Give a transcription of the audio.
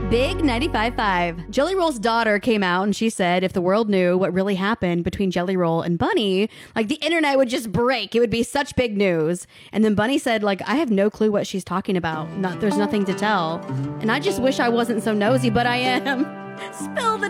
Big 95.5. Jelly Roll's daughter came out and she said if the world knew what really happened between Jelly Roll and Bunny, like the internet would just break. It would be such big news. And then Bunny said, like, I have no clue what she's talking about. There's nothing to tell. And I just wish I wasn't so nosy, but I am. Spill the